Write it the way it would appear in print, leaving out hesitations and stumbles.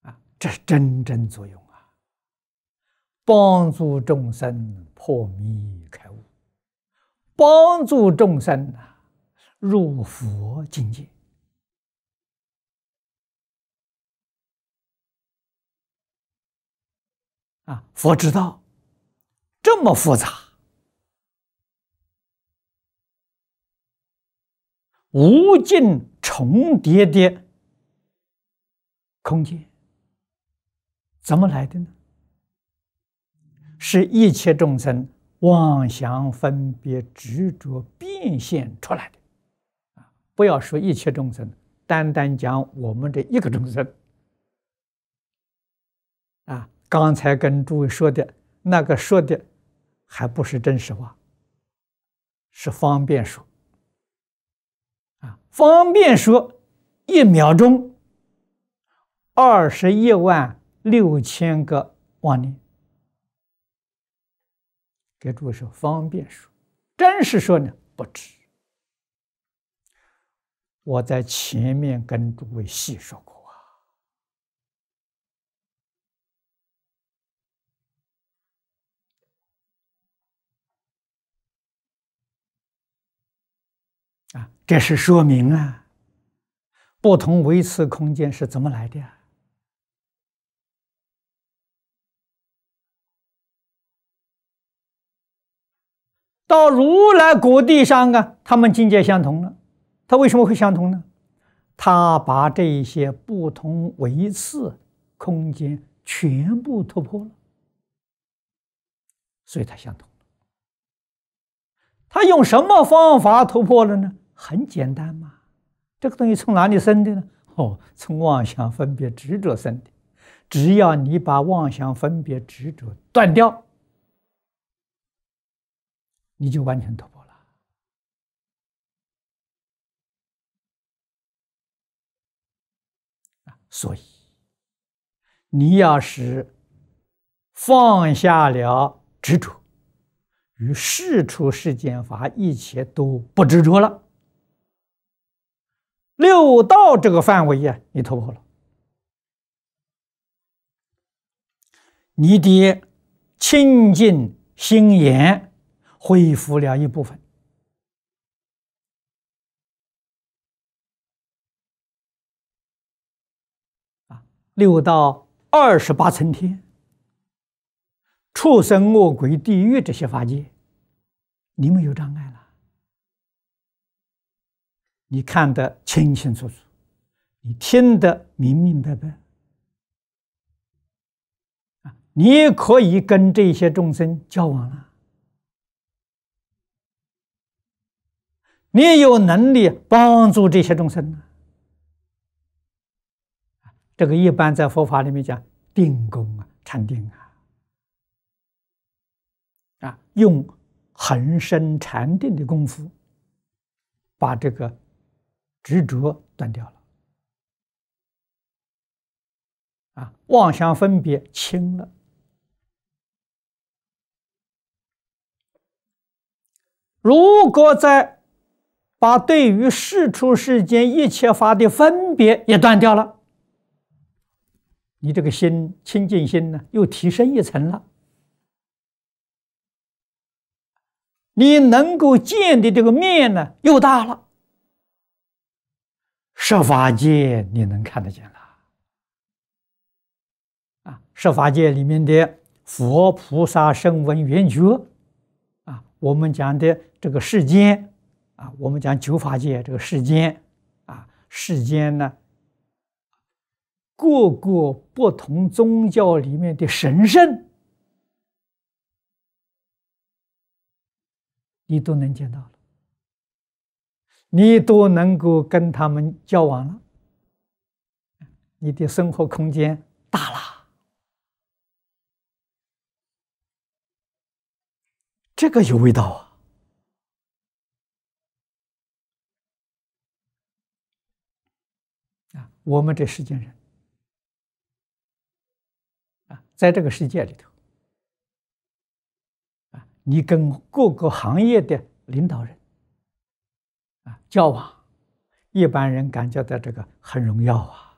这是真正作用啊！帮助众生破迷开悟，帮助众生入佛境界。佛知道这么复杂，无尽重叠的空间，怎么来的呢？是一切众生妄想分别执着变现出来的。不要说一切众生，单单讲我们这一个众生。刚才跟诸位说的那个说的还不是真实话，是方便说。方便说1秒钟216000个妄念，给诸位说方便说，真实说呢不止。我在前面跟诸位细说过这是说明不同维次空间是怎么来的到如来果地上他们境界相同了。他为什么会相同呢？他把这一些不同维次空间全部突破了，所以它相同。他用什么方法突破了呢？很简单嘛，这个东西从哪里生的呢？从妄想分别执着生的。只要你把妄想分别执着断掉，你就完全突破了。所以你要是放下了执着，与世出世间法一切都不执着了，六道这个范围你突破了，你的清净心眼恢复了一部分。六道28层天，畜生恶鬼地狱这些法界，你没有障碍了，你看得清清楚楚，你听得明明白白，你可以跟这些众生交往了，你有能力帮助这些众生了。这个一般在佛法里面讲定功禅定用恒生禅定的功夫，把这个执着断掉了，妄想分别轻了。如果再把对于世出世间一切法的分别也断掉了，你这个心清净心呢，又提升一层了。你能够见的这个面呢，又大了。十法界你能看得见了。十法界里面的佛菩萨声闻缘觉，我们讲的这个世间，我们讲九法界这个世间，世间呢，各个不同宗教里面的神圣，你都能见到了，你都能够跟他们交往了，你的生活空间大了，这个有味道我们这世间人在这个世界里头你跟各个行业的领导人交往，一般人感觉到这个很荣耀